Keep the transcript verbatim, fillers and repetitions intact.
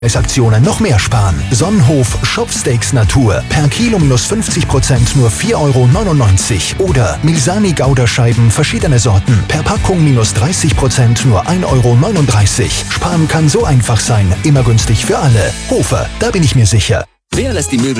Aktionen noch mehr sparen. Sonnenhof Shopsteaks Natur. Per Kilo minus fünfzig Prozent nur vier Euro neunundneunzig. Oder Milsani Gouda-Scheiben verschiedene Sorten. Per Packung minus dreißig Prozent nur ein Euro neununddreißig. Sparen kann so einfach sein. Immer günstig für alle. Hofer, da bin ich mir sicher. Wer lässt die Möbel